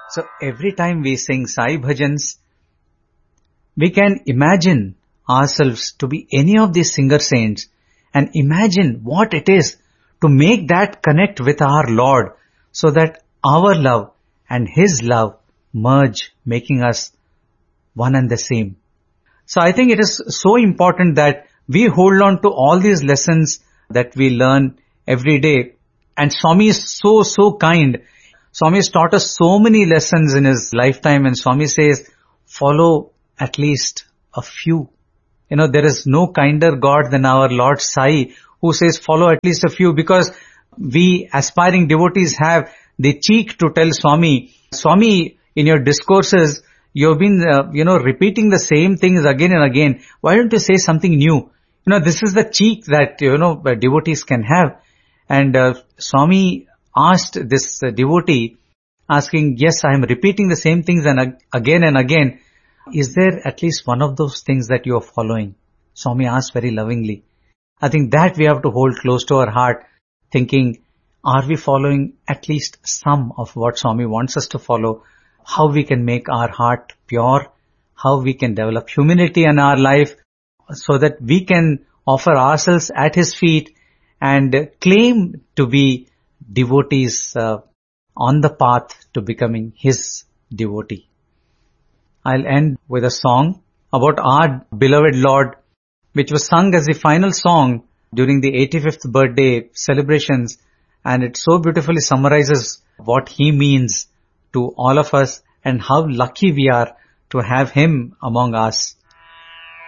So every time we sing Sai Bhajans, we can imagine ourselves to be any of these singer saints and imagine what it is to make that connect with our Lord so that our love and His love merge, making us one and the same. So I think it is so important that we hold on to all these lessons that we learn every day. And Swami is so kind. Swami has taught us so many lessons in his lifetime, and Swami says, follow at least a few. There is no kinder God than our Lord Sai, who says follow at least a few, because we aspiring devotees have the cheek to tell Swami, in your discourses, you've been, repeating the same things again and again. Why don't you say something new? This is the cheek that, devotees can have. And Swami asked this devotee, asking, yes, I am repeating the same things and again. Is there at least one of those things that you are following? Swami asked very lovingly. I think that we have to hold close to our heart, thinking, are we following at least some of what Swami wants us to follow? How we can make our heart pure, how we can develop humility in our life so that we can offer ourselves at His feet and claim to be devotees on the path to becoming His devotee. I'll end with a song about our beloved Lord, which was sung as the final song during the 85th birthday celebrations, and it so beautifully summarizes what He means to all of us and how lucky we are to have Him among us.